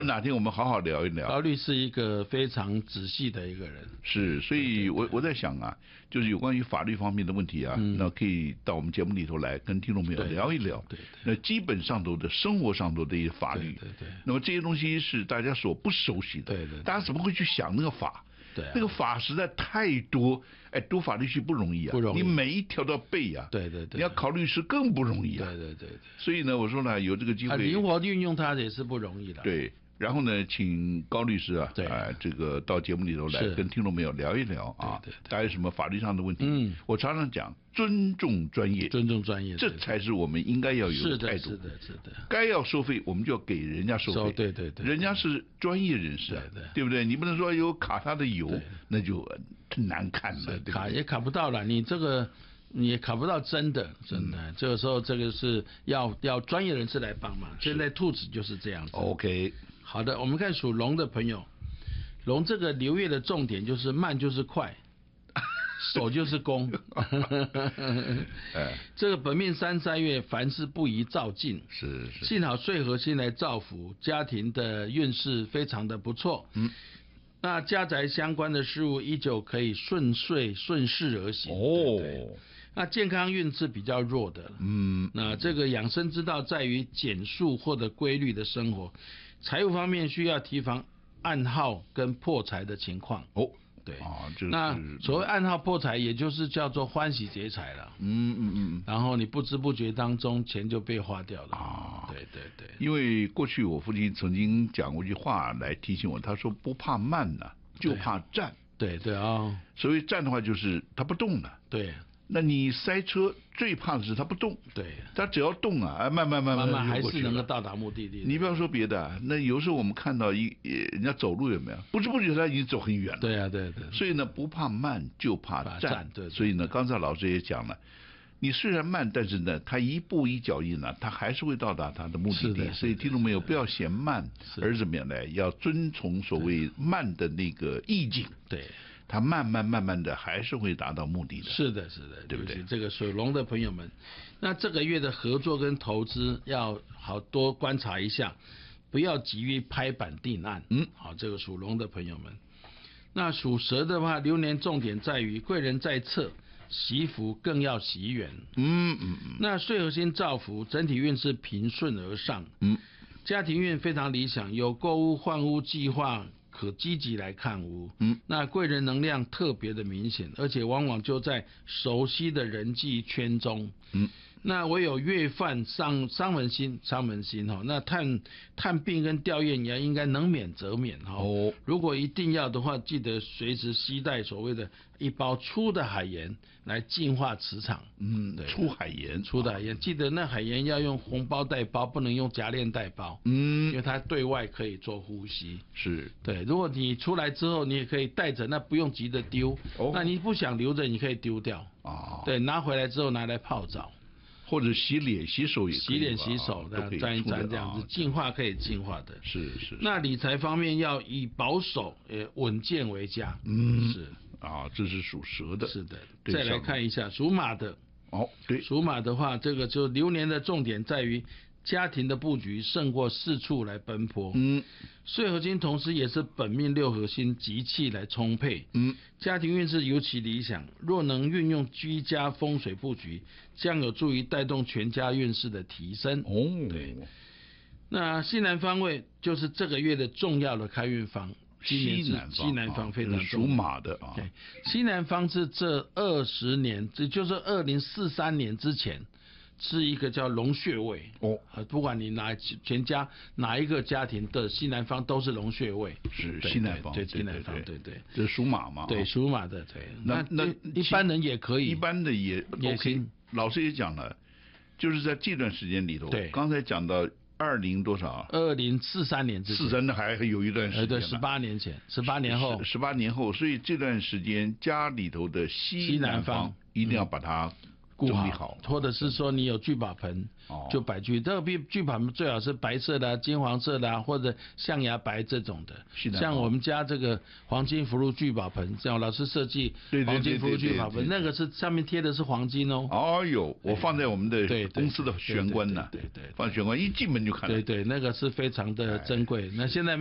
哪天我们好好聊一聊。 高律师一个非常仔细的一个人， 是，所以我在想啊，就是有关于法律方面的问题啊，那可以到我们节目里头来跟听众朋友聊一聊。 对， 那基本上头的生活上头的一些法律， 对。 那么这些东西是大家所不熟悉的， 对， 大家怎么会去想那个法？ 对， 那个法实在太多，读法律系不容易啊， 不容易， 你每一条都要背啊， 对， 你要考律师更不容易啊， 对。 所以呢，我说呢，有这个机会， 灵活运用它也是不容易的。 对。然后呢，请高律师啊，这个到节目里头来跟听众朋友聊一聊啊，大家有什么法律上的问题？我常常讲尊重专业，这才是我们应该要有的态度。 是的。该要收费，我们就要给人家收费。 对。 人家是专业人士啊，对不对？你不能说有卡他的油，那就难看了。 卡也卡不到了，你这个。你也卡不到真的，这个时候这个是要专业人士来帮忙。现在兔子就是这样子。 OK， 好的，我们看属龙的朋友，龙这个流月的重点就是慢就是快，守就是攻。这个本命3月凡事不宜躁进， 是。 幸好岁合星来造福，家庭的运势非常的不错。那家宅相关的事物依旧可以顺势而行。对。那健康运是比较弱的，那这个养生之道在于简述或者规律的生活。财务方面需要提防暗耗跟破财的情况。对那所谓暗耗破财，也就是叫做欢喜劫财了。然后你不知不觉当中钱就被花掉了。对。 因为过去我父亲曾经讲过一句话来提醒我，他说不怕慢呢，就怕站。 对啊。 所谓站的话，就是他不动了。 对。 那你塞车最怕的是它不动， 对， 它只要动啊，慢慢还是能够到达目的地。 你不要说别的，那有时候我们看到人家走路有没有，不知不觉他已经走很远了。 对啊。 所以呢，不怕慢就怕站。 对。 所以呢，刚才老师也讲了，你虽然慢，但是呢，他一步一脚印呢，他还是会到达他的目的地。所以听众朋友不要嫌慢，而怎么样呢？要遵从所谓慢的那个意境。 对。 他慢慢的还是会达到目的的。 是的，对不对？这个属龙的朋友们，那这个月的合作跟投资要好多观察一下，不要急于拍板定案。好，这个属龙的朋友们。那属蛇的话，流年重点在于贵人在侧，惜福更要惜缘。那岁合星造福，整体运势平顺而上。家庭运非常理想，有购物换屋计划。可积极来看屋。那贵人能量特别的明显，而且往往就在熟悉的人际圈中。那唯有月犯伤门星那探病跟吊唁也应该能免则免。如果一定要的话，记得随时携带所谓的一包粗的海盐来净化磁场。 粗海盐， 记得那海盐要用红包带包，不能用夹链带包。因为它对外可以做呼吸。 是。 对，如果你出来之后，你也可以带着，那不用急着丢。那你不想留着，你可以丢掉。对，拿回来之后拿来泡澡。 或者洗脸洗手也可以， 洗脸洗手沾一沾这样子，净化可以净化的。 是。 那理财方面要以保守稳健为佳。是这是属蛇的。 是的。再来看一下属马的。 对。 属马的话，这个就流年的重点在于家庭的布局胜过四处来奔波。岁合星同时也是本命六合星吉气来充沛。家庭运势尤其理想，若能运用居家风水布局，将有助于带动全家运势的提升。对。那西南方位就是这个月的重要的开运方。西南方非常重要。 属马的对，西南方是这20年，这就是2043年之前。是一个叫龙穴位。不管你全家哪一个家庭的西南方都是龙穴位。 是西南方。 对，西南方。对。 这属马嘛。 对，属马的。对。 那一般人也可以。 一般的也 OK。老师也讲了，就是在这段时间里头。 对。 刚才讲到20多少 ？2043年之前。 43还有一段时间。 对，18年前，18年后。 18年后，所以这段时间家里头的西南方一定要把它顾好，或者是说你有聚宝盆，就摆聚。这个聚宝盆最好是白色的、金黄色的，或者象牙白这种的。像我们家这个黄金福禄聚宝盆，像老师设计黄金福禄聚宝盆，那个是上面贴的是黄金哦。 哦哟，我放在我们的公司的玄关呢， 对， 放玄关一进门就看到。 对，那个是非常的珍贵。那现在。